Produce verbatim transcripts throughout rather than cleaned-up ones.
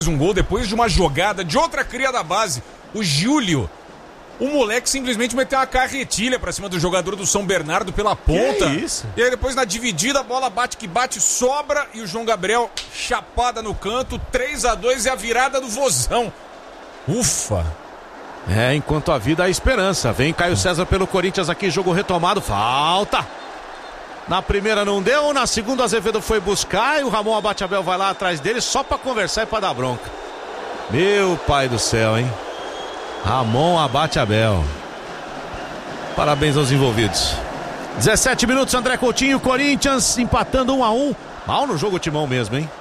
Um gol depois de uma jogada de outra cria da base, o Júlio. O moleque simplesmente meteu uma carretilha pra cima do jogador do São Bernardo pela ponta. Que isso? E aí depois na dividida a bola bate que bate, sobra e o João Gabriel chapada no canto, três a dois e a virada do Vozão. Ufa! É, enquanto a vida há esperança. Vem Caio César pelo Corinthians aqui, jogo retomado, falta! Na primeira não deu, na segunda o Azevedo foi buscar e o Ramon Abate-Abel vai lá atrás dele só pra conversar e pra dar bronca. Meu pai do céu, hein? Ramon Abate-Abel. Parabéns aos envolvidos. dezessete minutos, André Coutinho, Corinthians empatando um a um. Mal no jogo, Timão mesmo, hein?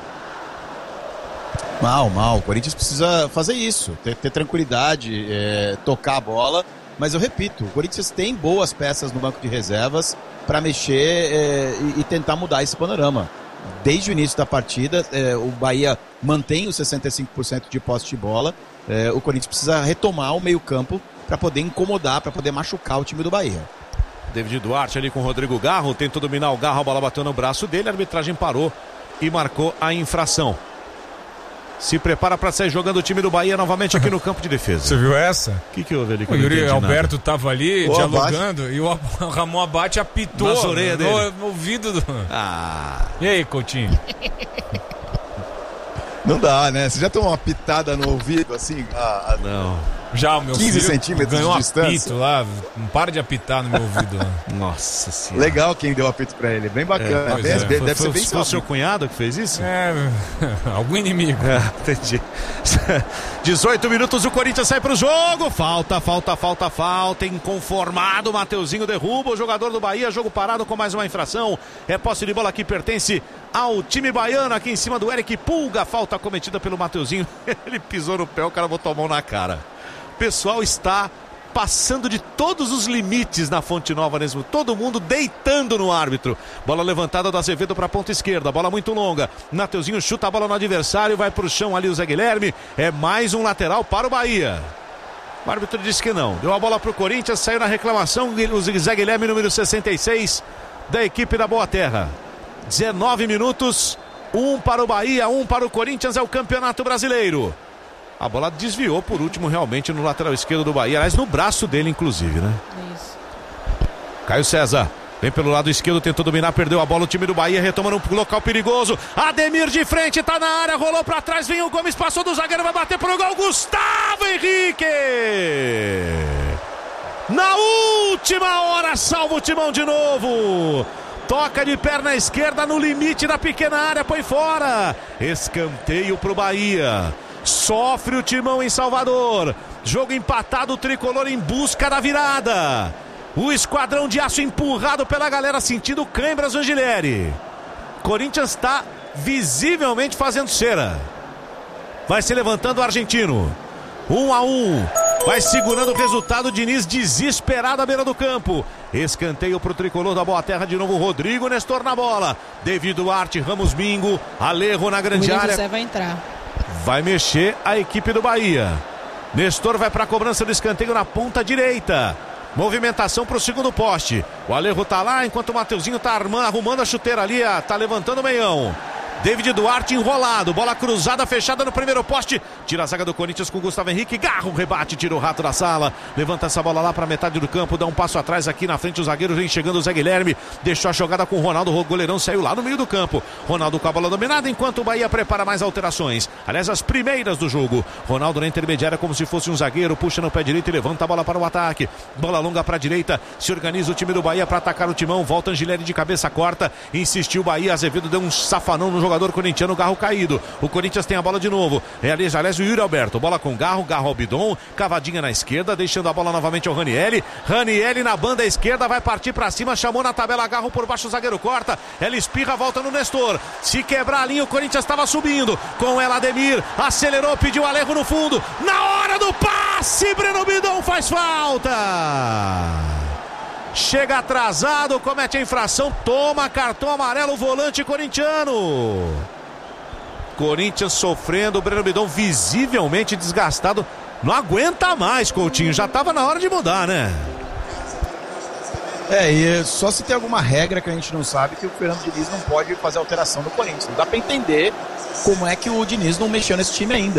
Mal, mal. O Corinthians precisa fazer isso, ter, ter tranquilidade, é, tocar a bola. Mas eu repito, o Corinthians tem boas peças no banco de reservas para mexer é, e, e tentar mudar esse panorama. Desde o início da partida, é, o Bahia mantém os sessenta e cinco por cento de posse de bola. É, o Corinthians precisa retomar o meio-campo para poder incomodar, para poder machucar o time do Bahia. David Duarte ali com o Rodrigo Garro, tentou dominar o Garro, a bola bateu no braço dele, a arbitragem parou e marcou a infração. Se prepara para sair jogando o time do Bahia novamente aqui no campo de defesa. Você viu essa? O que, que houve ali? O Yuri Alberto nada. tava ali o dialogando Abate. E o Ramon Abate apitou nas orelhas no, dele. no ouvido do... Ah. E aí, Coutinho? Não dá, né? Você já tomou uma pitada no ouvido, assim? A, a... Não. Já o meu quinze filho centímetros ganhou de um distância. apito lá. Não para de apitar no meu ouvido. Lá. Nossa senhora. Legal quem deu o apito pra ele, bem bacana. É, bem, é. deve Foi, ser foi, bem foi o seu cunhado que fez isso? É, algum inimigo. É, entendi. dezoito minutos, o Corinthians sai pro jogo. Falta, falta, falta, falta. Inconformado, Mateuzinho derruba o jogador do Bahia. Jogo parado com mais uma infração. É posse de bola que pertence ao time baiano aqui em cima do Eric Pulga. Falta cometida pelo Mateuzinho. Ele pisou no pé, o cara botou a mão na cara. O pessoal está passando de todos os limites na Fonte Nova mesmo. Todo mundo deitando no árbitro. Bola levantada do Azevedo para a ponta esquerda. Bola muito longa. Mateuzinho chuta a bola no adversário. Vai para o chão ali o Zé Guilherme. É mais um lateral para o Bahia. O árbitro disse que não. Deu a bola para o Corinthians. Saiu na reclamação o Zé Guilherme, número sessenta e seis da equipe da Boa Terra. dezenove minutos. Um para o Bahia, um para o Corinthians. É o Campeonato Brasileiro. A bola desviou por último realmente no lateral esquerdo do Bahia. Aliás, no braço dele, inclusive, né? Isso. Caio César. Vem pelo lado esquerdo, tentou dominar, perdeu a bola. O time do Bahia retoma no local perigoso. Ademir de frente, tá na área, rolou pra trás. Vem o Gomes, passou do zagueiro, vai bater pro gol. Gustavo Henrique! Na última hora, salva o Timão de novo. Toca de perna esquerda no limite da pequena área, põe fora. Escanteio pro Bahia. Sofre o Timão em Salvador. Jogo empatado, o tricolor em busca da virada. O esquadrão de aço empurrado pela galera, sentindo cãibras no Gileri. Corinthians está visivelmente fazendo cera. Vai se levantando o argentino. Um a um. Vai segurando o resultado. Diniz desesperado à beira do campo. Escanteio para o tricolor da Boa Terra. De novo Rodrigo Nestor na bola. David Duarte, Ramos Mingo, Alejo na grande o área. José vai entrar. Vai mexer a equipe do Bahia. Nestor vai para a cobrança do escanteio na ponta direita. Movimentação para o segundo poste. O Alejo tá lá enquanto o Mateuzinho tá armando, arrumando a chuteira ali. Tá levantando o meião. David Duarte enrolado, bola cruzada, fechada no primeiro poste. Tira a zaga do Corinthians com o Gustavo Henrique. Garro, rebate, tira o rato da sala. Levanta essa bola lá para metade do campo, dá um passo atrás aqui na frente. O zagueiro vem chegando, o Zé Guilherme. Deixou a jogada com o Ronaldo, o goleirão saiu lá no meio do campo. Ronaldo com a bola dominada, enquanto o Bahia prepara mais alterações. Aliás, as primeiras do jogo. Ronaldo na intermediária como se fosse um zagueiro, puxa no pé direito e levanta a bola para o ataque. Bola longa para a direita, se organiza o time do Bahia para atacar o Timão. Volta Angileri de cabeça, corta, insistiu o Bahia. Azevedo deu um safanão no jogador corintiano. Garro caído, o Corinthians tem a bola de novo. Realiza, aliás, o Yuri Alberto, bola com Garro, Garro ao bidon, cavadinha na esquerda, deixando a bola novamente ao Ranieri. Ranieri na banda esquerda, vai partir pra cima, chamou na tabela, Garro por baixo, o zagueiro corta, ela espirra, volta no Nestor. Se quebrar a linha, o Corinthians estava subindo. Com ela, Ademir, acelerou, pediu Alejo no fundo. Na hora do passe, Breno Bidon faz falta. Chega atrasado, comete a infração, toma cartão amarelo, o volante corintiano. Corinthians sofrendo, o Breno Bidon visivelmente desgastado. Não aguenta mais, Coutinho. Já estava na hora de mudar, né? É, e só se tem alguma regra que a gente não sabe que o Fernando Diniz não pode fazer alteração no Corinthians. Não dá pra entender como é que o Diniz não mexeu nesse time ainda.